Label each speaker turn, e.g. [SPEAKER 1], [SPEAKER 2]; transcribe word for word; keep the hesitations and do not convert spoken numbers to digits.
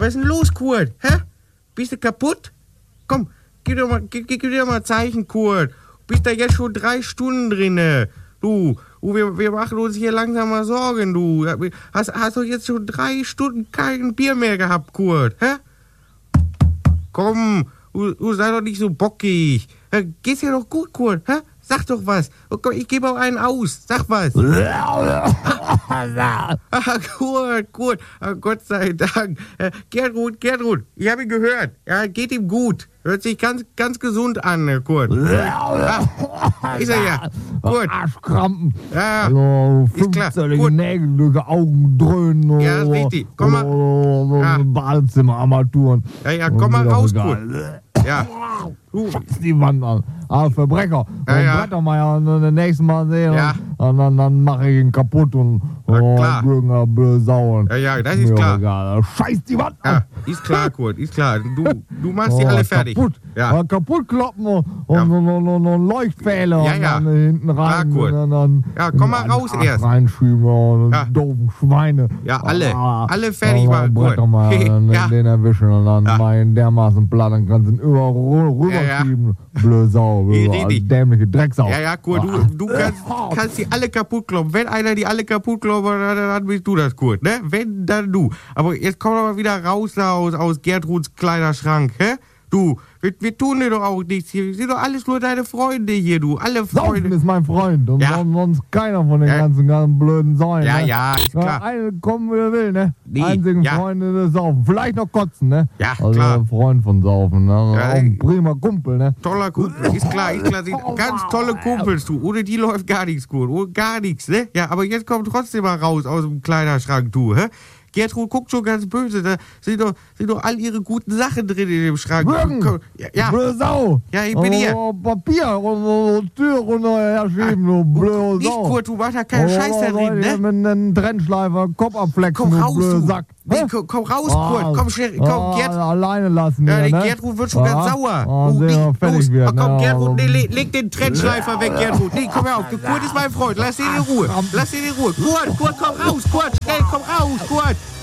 [SPEAKER 1] ist denn los, Kurt? Hä? Bist du kaputt? Komm, gib dir mal, gib, gib dir mal ein Zeichen, Kurt. Bist da jetzt schon drei Stunden drinne. Du, du wir, wir machen uns hier langsam mal Sorgen, du. Hast, hast du jetzt schon drei Stunden kein Bier mehr gehabt, Kurt? Hä? Komm, du, du sei doch nicht so bockig. Geht's dir doch gut, Kurt? Hä? Sag doch was. Oh Gott, ich gebe auch einen aus. Sag was. Ah, Kurt, Kurt. Ah, Gott sei Dank. Äh, Gertrud, Gertrud, ich habe ihn gehört. Ja, geht ihm gut. Hört sich ganz, ganz gesund an, äh, Kurt. Ah, ist er ja. Kurt.
[SPEAKER 2] Arschkrampen.
[SPEAKER 1] Ja,
[SPEAKER 2] Also,
[SPEAKER 1] ist klar.
[SPEAKER 2] fünfzählige
[SPEAKER 1] Gut.
[SPEAKER 2] Nägel, durch Augen dröhnen.
[SPEAKER 1] Ja, ist richtig. Komm mal. Ja.
[SPEAKER 2] Badezimmerarmaturen.
[SPEAKER 1] Ja, ja, komm mal
[SPEAKER 2] Ist mir doch
[SPEAKER 1] raus,
[SPEAKER 2] egal.
[SPEAKER 1] Kurt. Ja. Du,
[SPEAKER 2] Scheiß die Wand an. Ah, Verbrecher.
[SPEAKER 1] Ja,
[SPEAKER 2] Und
[SPEAKER 1] ja.
[SPEAKER 2] Brettermeier und das nächste Mal sehen.
[SPEAKER 1] Ja.
[SPEAKER 2] Und dann, dann mache ich ihn kaputt und
[SPEAKER 1] Na
[SPEAKER 2] oh,
[SPEAKER 1] klar.
[SPEAKER 2] blöde, blöde Sau.
[SPEAKER 1] ja, ja, das ist
[SPEAKER 2] Mir
[SPEAKER 1] klar.
[SPEAKER 2] egal. Scheiß die Wand an.
[SPEAKER 1] Ja, ist klar, Kurt, ist klar. Du, du machst die
[SPEAKER 2] Oh,
[SPEAKER 1] alle fertig.
[SPEAKER 2] Kaputt.
[SPEAKER 1] Ja.
[SPEAKER 2] Ja. Kaputt kloppen und,
[SPEAKER 1] Ja.
[SPEAKER 2] und, und, und, und, und Leuchtpfähle
[SPEAKER 1] Ja,
[SPEAKER 2] und
[SPEAKER 1] ja.
[SPEAKER 2] dann hinten rein.
[SPEAKER 1] Kurt.
[SPEAKER 2] Und dann, dann
[SPEAKER 1] Ja, komm mal
[SPEAKER 2] in den
[SPEAKER 1] raus
[SPEAKER 2] Arsch
[SPEAKER 1] erst.
[SPEAKER 2] Reinschieben und
[SPEAKER 1] Ja.
[SPEAKER 2] doofen Schweine.
[SPEAKER 1] Ja, alle.
[SPEAKER 2] Ah,
[SPEAKER 1] Alle fertig
[SPEAKER 2] oh,
[SPEAKER 1] machen, Kurt.
[SPEAKER 2] Brettermeier, dann
[SPEAKER 1] Ja.
[SPEAKER 2] den erwischen und dann
[SPEAKER 1] Ja.
[SPEAKER 2] meinen dermaßen platt, dann kannst du ihn überall rü-
[SPEAKER 1] Ja, ja.
[SPEAKER 2] rüberschieben. Blöde Sau,
[SPEAKER 1] Nee,
[SPEAKER 2] blöde,
[SPEAKER 1] richtig.
[SPEAKER 2] dämliche Drecksau.
[SPEAKER 1] Ja, ja, Kurt, du, du kannst, kannst die alle kaputt kloppen. Wenn einer die alle kaputt kloppt, dann, dann bist du das, Kurt, ne? Wenn, dann du. Aber jetzt komm doch mal wieder raus da aus, aus Gertruds Kleiderschrank, hä? Du, wir, wir tun dir doch auch nichts hier. Wir sind doch alles nur deine Freunde hier, du. Alle
[SPEAKER 2] Saufen
[SPEAKER 1] Freunde.
[SPEAKER 2] ist mein Freund und
[SPEAKER 1] Ja.
[SPEAKER 2] son- sonst keiner von den
[SPEAKER 1] Ja.
[SPEAKER 2] ganzen, ganzen blöden Säulen.
[SPEAKER 1] Ja,
[SPEAKER 2] ne?
[SPEAKER 1] ja, ist klar.
[SPEAKER 2] Eine kommen, wie er will, ne?
[SPEAKER 1] Nee,
[SPEAKER 2] Einzigen
[SPEAKER 1] ja.
[SPEAKER 2] Freunde des Saufen. Vielleicht noch kotzen, ne?
[SPEAKER 1] Ja,
[SPEAKER 2] also
[SPEAKER 1] klar.
[SPEAKER 2] Freund von Saufen, ne? Also
[SPEAKER 1] Ja,
[SPEAKER 2] auch ein prima Kumpel, ne?
[SPEAKER 1] Toller Kumpel, ist klar, ist klar. Sind ganz tolle Kumpels, du. Ohne die läuft gar nichts, Kurt. Ohne gar nichts, ne? Ja, aber jetzt kommt trotzdem mal raus aus dem Kleiderschrank, du, hä? Gertrud guckt schon ganz böse. Da sind doch, sind doch all ihre guten Sachen drin in dem Schrank.
[SPEAKER 2] Würgen!
[SPEAKER 1] Komm, Ja, ja,
[SPEAKER 2] Blöde Sau!
[SPEAKER 1] Ja, ich bin hier.
[SPEAKER 2] Oh, Papier und so Tür runterher schieben, du blöde
[SPEAKER 1] nicht
[SPEAKER 2] Sau!
[SPEAKER 1] Kurt, du machst da keinen Scheiß da drin, ne?
[SPEAKER 2] Mit einem Trennschleifer, Kopf abflecken,
[SPEAKER 1] Komm
[SPEAKER 2] du
[SPEAKER 1] raus,
[SPEAKER 2] blöde
[SPEAKER 1] du.
[SPEAKER 2] Sack!
[SPEAKER 1] Nee,
[SPEAKER 2] Hä?
[SPEAKER 1] komm, komm raus,
[SPEAKER 2] Ah,
[SPEAKER 1] Kurt. Komm schnell, komm,
[SPEAKER 2] ah,
[SPEAKER 1] Gerd.
[SPEAKER 2] alleine lassen
[SPEAKER 1] Ja,
[SPEAKER 2] hier,
[SPEAKER 1] die
[SPEAKER 2] ne?
[SPEAKER 1] Gertrud wird schon ganz
[SPEAKER 2] Ah,
[SPEAKER 1] sauer.
[SPEAKER 2] ah,
[SPEAKER 1] Du,
[SPEAKER 2] sehen wir
[SPEAKER 1] nee,
[SPEAKER 2] fertig
[SPEAKER 1] los.
[SPEAKER 2] wird,
[SPEAKER 1] Ah, komm,
[SPEAKER 2] ne?
[SPEAKER 1] Gertrud,
[SPEAKER 2] Also-
[SPEAKER 1] nee, leg, leg den Trennschleifer weg, Gertrud. Nee, komm her auf. Kurt ist mein Freund. Lass ihn in Ruhe. Lass ihn in Ruhe. Kurt, Kurt, komm raus, Kurt. Schnell, komm raus, Kurt.